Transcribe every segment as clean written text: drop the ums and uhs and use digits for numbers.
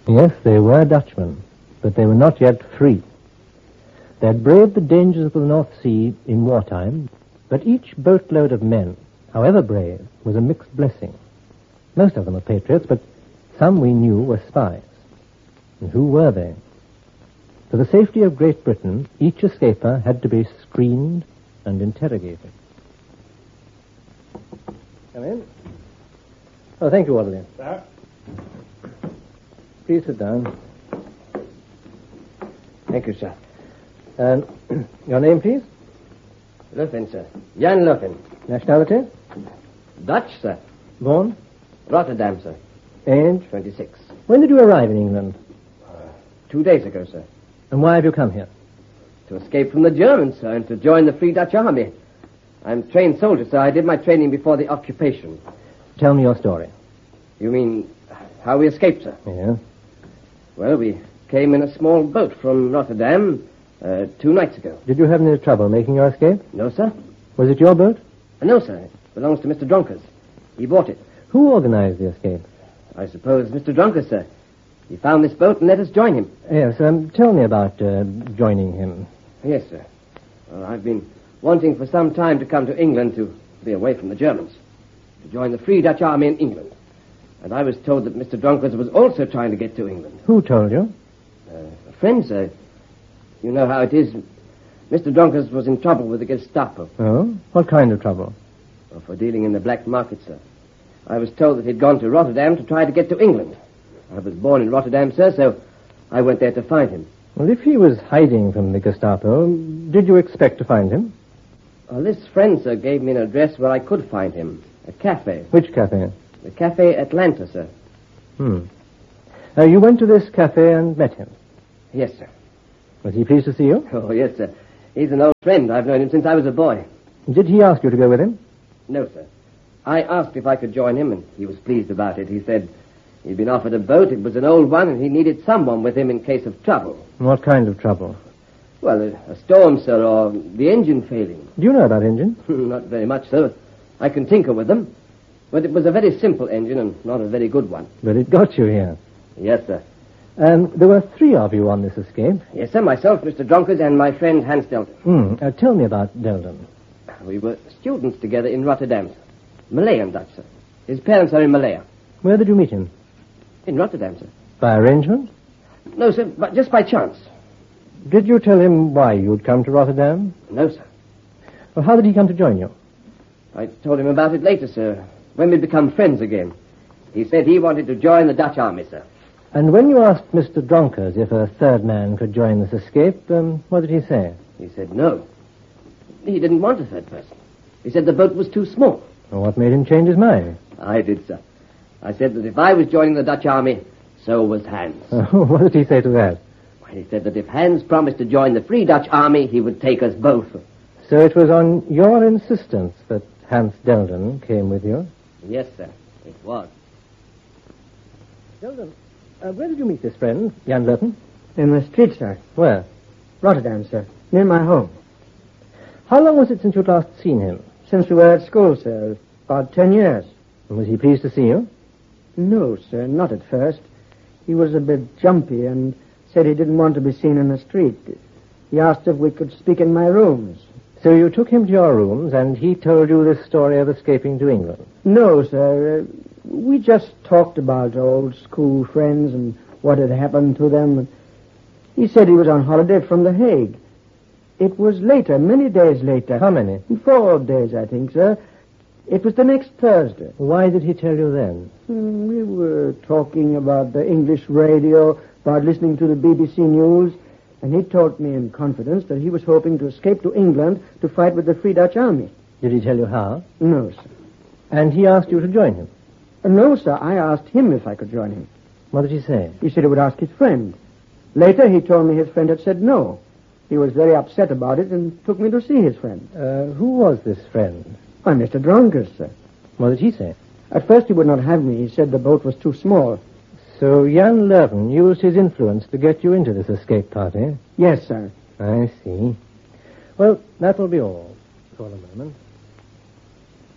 Yes, they were Dutchmen, but they were not yet free. They had braved the dangers of the North Sea in wartime, but each boatload of men, however brave, was a mixed blessing. Most of them were patriots, but some we knew were spies. And who were they? For the safety of Great Britain, each escaper had to be screened and interrogated. Come in. Oh, thank you, Orderly. Sir? Please sit down. Thank you, sir. Your name, please? Luffin, sir. Jan Luffin. Nationality? Dutch, sir. Born? Rotterdam, sir. Age? 26. When did you arrive in England? 2 days ago, sir. And why have you come here? To escape from the Germans, sir, and to join the Free Dutch Army. I'm a trained soldier, sir. I did my training before the occupation. Tell me your story. You mean how we escaped, sir? Yeah. Well, we came in a small boat from Rotterdam 2 nights ago. Did you have any trouble making your escape? No, sir. Was it your boat? No, sir. It belongs to Mr. Dronkers. He bought it. Who organized the escape? I suppose Mr. Dronkers, sir. He found this boat and let us join him. Yes, tell me about joining him. Yes, sir. Well, I've been wanting for some time to come to England to be away from the Germans, to join the Free Dutch Army in England. And I was told that Mr. Dronkers was also trying to get to England. Who told you? A friend, sir. You know how it is. Mr. Dronkers was in trouble with the Gestapo. Oh? What kind of trouble? Well, for dealing in the black market, sir. I was told that he'd gone to Rotterdam to try to get to England. I was born in Rotterdam, sir, so I went there to find him. Well, if he was hiding from the Gestapo, did you expect to find him? Well, this friend, sir, gave me an address where I could find him. A cafe. Which cafe? The Cafe Atlanta, sir. You went to this cafe and met him? Yes, sir. Was he pleased to see you? Oh, yes, sir. He's an old friend. I've known him since I was a boy. Did he ask you to go with him? No, sir. I asked if I could join him, and he was pleased about it. He said he'd been offered a boat. It was an old one, and he needed someone with him in case of trouble. What kind of trouble? Well, a storm, sir, or the engine failing. Do you know about engines? Not very much, sir. I can tinker with them. But it was a very simple engine and not a very good one. But it got you here. Yes, sir. There were 3 of you on this escape. Yes, sir. Myself, Mr. Dronkers, and my friend Hans Delden. Tell me about Delden. We were students together in Rotterdam, sir. Malayan Dutch, sir. His parents are in Malaya. Where did you meet him? In Rotterdam, sir. By arrangement? No, sir, but just by chance. Did you tell him why you'd come to Rotterdam? No, sir. Well, how did he come to join you? I told him about it later, sir, when we'd become friends again. He said he wanted to join the Dutch army, sir. And when you asked Mr. Dronkers if a third man could join this escape, what did he say? He said no. He didn't want a third person. He said the boat was too small. Well, what made him change his mind? I did, sir. I said that if I was joining the Dutch army, so was Hans. What did he say to that? He said that if Hans promised to join the Free Dutch army, he would take us both. So it was on your insistence that Hans Delden came with you? Yes, sir. It was. Delden, where did you meet this friend, Jan Lurton? In the street, sir. Where? Rotterdam, sir. Near my home. How long was it since you'd last seen him? Since we were at school, sir. About 10 years. And was he pleased to see you? No, sir. Not at first. He was a bit jumpy and said he didn't want to be seen in the street. He asked if we could speak in my rooms. So you took him to your rooms and he told you this story of escaping to England? No, sir. We just talked about old school friends and what had happened to them. He said he was on holiday from The Hague. It was later, many days later. How many? 4 days, I think, sir. It was the next Thursday. Why did he tell you then? We were talking about the English radio, about listening to the BBC News, and he told me in confidence that he was hoping to escape to England to fight with the Free Dutch Army. Did he tell you how? No, sir. And he asked you to join him? No, sir. I asked him if I could join him. What did he say? He said he would ask his friend. Later, he told me his friend had said no. He was very upset about it and took me to see his friend. Who was this friend? Why, Mr. Dronkers, sir. What did he say? At first, he would not have me. He said the boat was too small. So Jan Lurton used his influence to get you into this escape party? Yes, sir. I see. Well, that will be all for the moment.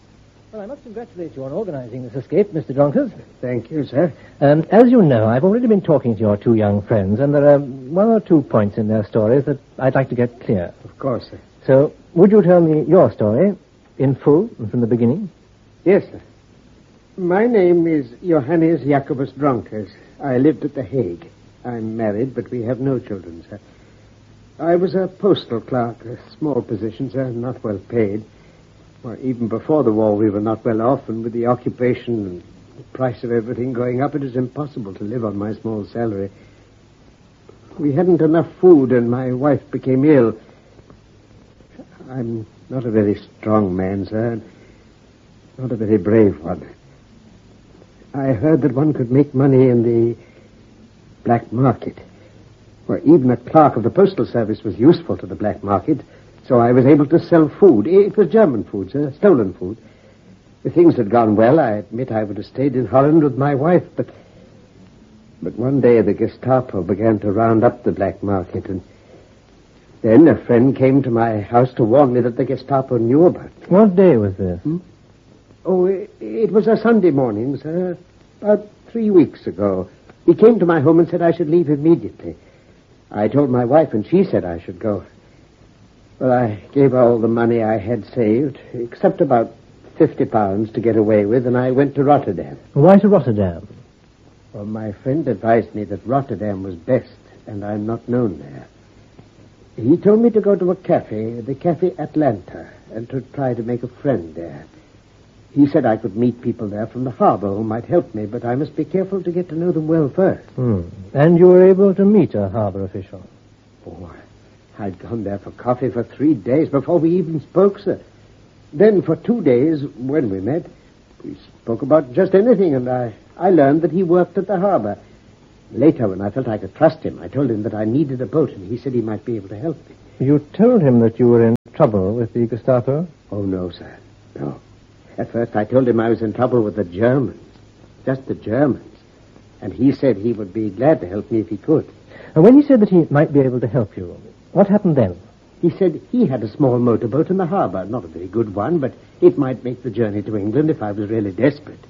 Well, I must congratulate you on organizing this escape, Mr. Dronkers. Thank you, sir. As you know, I've already been talking to your two young friends, and there are one or two points in their stories that I'd like to get clear. Of course, sir. So, would you tell me your story in full and from the beginning? Yes, sir. My name is Johannes Jacobus Dronkers. I lived at The Hague. I'm married, but we have no children, sir. I was a postal clerk, a small position, sir, not well paid. Well, even before the war, we were not well off, and with the occupation and the price of everything going up, it is impossible to live on my small salary. We hadn't enough food, and my wife became ill. I'm not a very strong man, sir, not a very brave one. I heard that one could make money in the black market. Well, even a clerk of the postal service was useful to the black market, so I was able to sell food. It was German food, sir, stolen food. If things had gone well, I admit I would have stayed in Holland with my wife, but one day the Gestapo began to round up the black market, and then a friend came to my house to warn me that the Gestapo knew about it. What day was this? Oh, it was a Sunday morning, sir, about 3 weeks ago. He came to my home and said I should leave immediately. I told my wife, and she said I should go. Well, I gave her all the money I had saved, except about £50 to get away with, and I went to Rotterdam. Why to Rotterdam? Well, my friend advised me that Rotterdam was best, and I'm not known there. He told me to go to a cafe, the Cafe Atlanta, and to try to make a friend there. He said I could meet people there from the harbor who might help me, but I must be careful to get to know them well first. And you were able to meet a harbor official? Oh, I'd gone there for coffee for 3 days before we even spoke, sir. Then for 2 days, when we met, we spoke about just anything, and I learned that he worked at the harbor. Later, when I felt I could trust him, I told him that I needed a boat, and he said he might be able to help me. You told him that you were in trouble with the Gestapo? Oh, no, sir. No. At first, I told him I was in trouble with the Germans. Just the Germans. And he said he would be glad to help me if he could. And when he said that he might be able to help you, what happened then? He said he had a small motorboat in the harbor. Not a very good one, but it might make the journey to England if I was really desperate.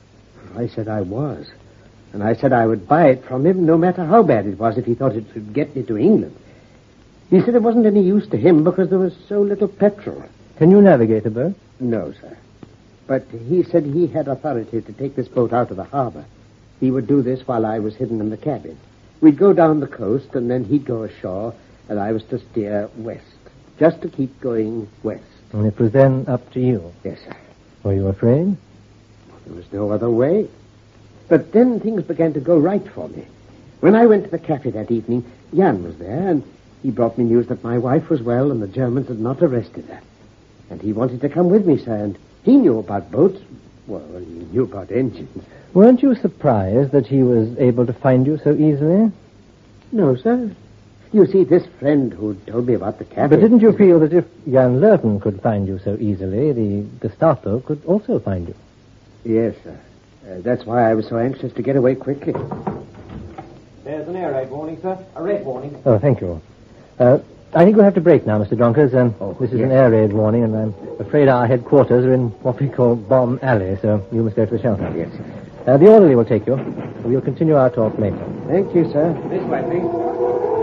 I said I was. And I said I would buy it from him no matter how bad it was if he thought it would get me to England. He said it wasn't any use to him because there was so little petrol. Can you navigate a boat? No, sir. But he said he had authority to take this boat out of the harbor. He would do this while I was hidden in the cabin. We'd go down the coast, and then he'd go ashore, and I was to steer west, just to keep going west. And it was then up to you? Yes, sir. Were you afraid? There was no other way. But then things began to go right for me. When I went to the cafe that evening, Jan was there, and he brought me news that my wife was well and the Germans had not arrested her. And he wanted to come with me, sir, and he knew about boats. Well, he knew about engines. Weren't you surprised that he was able to find you so easily? No, sir. You see, this friend who told me about the cafe... But didn't you feel that if Jan Lerton could find you so easily, the Gestapo could also find you? Yes, sir. That's why I was so anxious to get away quickly. There's an air raid warning, sir. A red warning. Oh, thank you. I think we'll have to break now, Mr. Dronkers. This is an air raid warning, and I'm afraid our headquarters are in what we call Bomb Alley, so you must go to the shelter. Yes, sir. The orderly will take you. We'll continue our talk later. Thank you, sir. This way, please.